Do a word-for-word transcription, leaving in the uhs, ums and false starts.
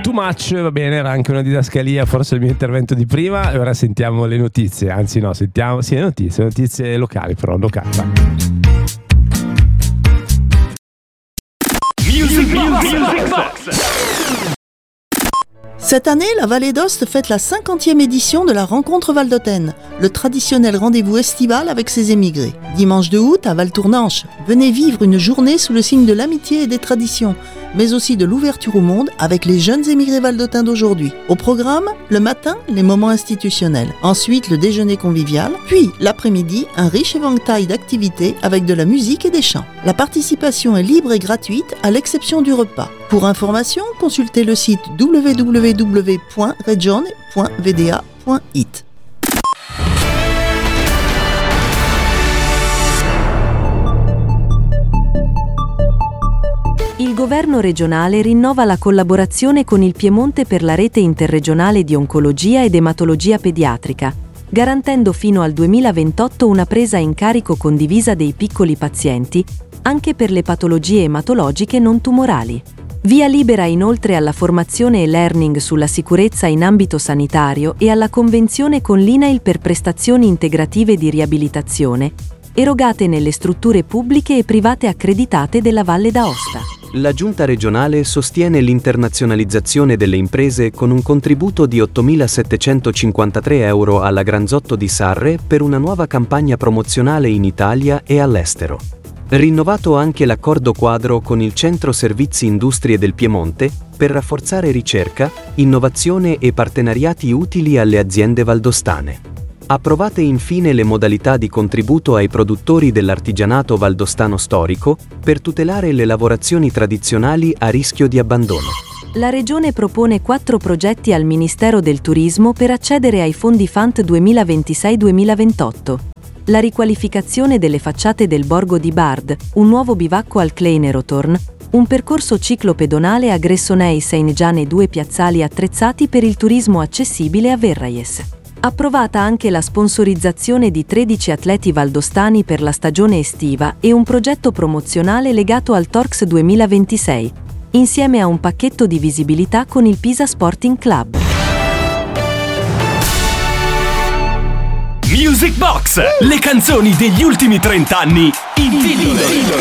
Too much, va bene, era anche una didascalia, forse il mio intervento di prima. E ora sentiamo le notizie, anzi no, sentiamo, sì, le notizie, notizie locali, però locali. Va. Music Box. Music Box. Cette année, la Vallée d'Aoste fête la cinquantième édition de la Rencontre Valdôtaine, le traditionnel rendez-vous estival avec ses émigrés. Dimanche deux août, à Val-Tournanche, venez vivre une journée sous le signe de l'amitié et des traditions, mais aussi de l'ouverture au monde avec les jeunes émigrés valdôtains d'aujourd'hui. Au programme, le matin, les moments institutionnels. Ensuite, le déjeuner convivial. Puis, l'après-midi, un riche éventail d'activités avec de la musique et des chants. La participation est libre et gratuite, à l'exception du repas. Pour information, consultez le site w w w point regione point v d a point i t. Il governo regionale rinnova la collaborazione con il Piemonte per la rete interregionale di oncologia ed ematologia pediatrica, garantendo fino al duemilaventotto una presa in carico condivisa dei piccoli pazienti, anche per le patologie ematologiche non tumorali. Via libera inoltre alla formazione e learning sulla sicurezza in ambito sanitario e alla convenzione con l'I N A I L per prestazioni integrative di riabilitazione, erogate nelle strutture pubbliche e private accreditate della Valle d'Aosta. La Giunta regionale sostiene l'internazionalizzazione delle imprese con un contributo di ottomilasettecentocinquantatré euro alla Granzotto di Sarre per una nuova campagna promozionale in Italia e all'estero. Rinnovato anche l'accordo quadro con il Centro Servizi Industrie del Piemonte per rafforzare ricerca, innovazione e partenariati utili alle aziende valdostane. Approvate infine le modalità di contributo ai produttori dell'artigianato valdostano storico per tutelare le lavorazioni tradizionali a rischio di abbandono. La Regione propone quattro progetti al Ministero del Turismo per accedere ai fondi F A N T duemilaventisei duemilaventotto. La riqualificazione delle facciate del Borgo di Bard, un nuovo bivacco al Kleinerotorn, un percorso ciclopedonale a Gressonei Saint-Jean e due piazzali attrezzati per il turismo accessibile a Verraies. Approvata anche la sponsorizzazione di tredici atleti valdostani per la stagione estiva e un progetto promozionale legato al Torx duemilaventisei, insieme a un pacchetto di visibilità con il Pisa Sporting Club. Music Box, le canzoni degli ultimi trent'anni in vinile.